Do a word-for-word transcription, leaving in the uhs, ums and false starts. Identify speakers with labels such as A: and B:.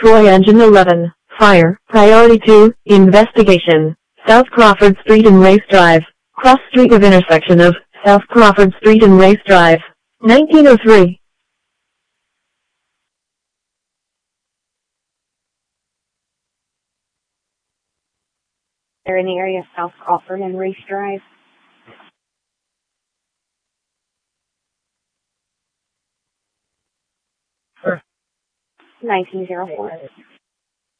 A: Troy Engine eleven, Fire, Priority two, Investigation, South Crawford Street and Race Drive, Cross Street of intersection of South Crawford Street and Race Drive, nineteen oh three.
B: They're in the area of South Crawford and Race Drive. nineteen oh four.